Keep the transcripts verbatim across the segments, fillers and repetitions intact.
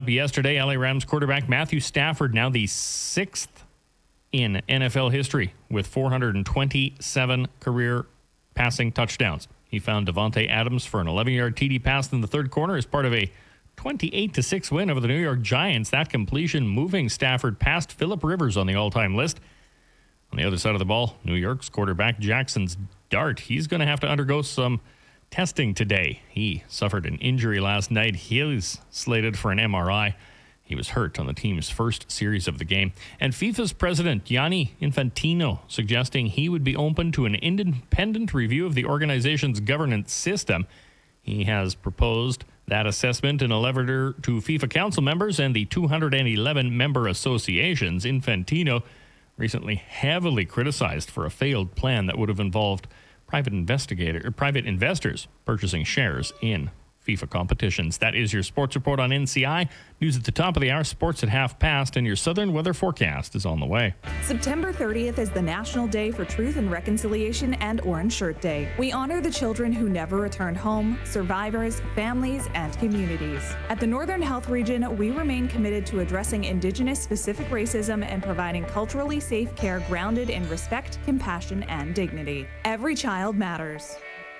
Yesterday, L A Rams quarterback Matthew Stafford, now the sixth in N F L history with four hundred twenty-seven career passing touchdowns. He found Davante Adams for an eleven-yard T D pass in the third quarter as part of a twenty-eight to six win over the New York Giants. That completion moving Stafford past Phillip Rivers on the all-time list. On the other side of the ball, New York's quarterback Jackson's Dart. He's going to have to undergo some testing today. He suffered an injury last night. He is slated for an M R I. He was hurt on the team's first series of the game. And FIFA's president, Gianni Infantino, suggesting he would be open to an independent review of the organization's governance system. He has proposed that assessment in a letter to FIFA council members and the two hundred eleven member associations. Infantino recently heavily criticized for a failed plan that would have involved private investigator or private investors purchasing shares in FIFA competitions. That is your sports report on N C I. News at the top of the hour, sports at half past, and your southern weather forecast is on the way. September thirtieth is the National Day for Truth and Reconciliation and Orange Shirt Day. We honor the children who never returned home, survivors, families, and communities. At the Northern Health Region, we remain committed to addressing Indigenous-specific racism and providing culturally safe care grounded in respect, compassion, and dignity. Every child matters.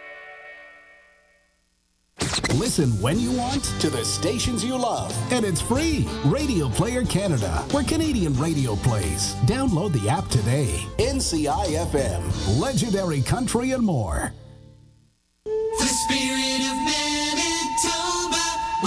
Listen when you want to the stations you love. And it's free. Radio Player Canada, where Canadian radio plays. Download the app today. N C I F M, legendary country and more. The spirit of Manitoba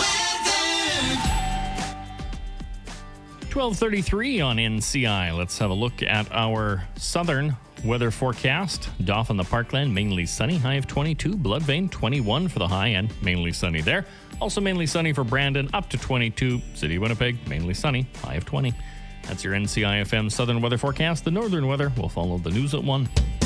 weather. twelve thirty-three on N C I. Let's have a look at our southern weather forecast. Dauphin, the Parkland, mainly sunny, high of twenty-two. Bloodvein, twenty-one for the high and mainly sunny there. Also mainly sunny for Brandon, up to twenty-two. City of Winnipeg, mainly sunny, high of twenty. That's your N C I F M southern weather forecast. The northern weather will follow the news at one.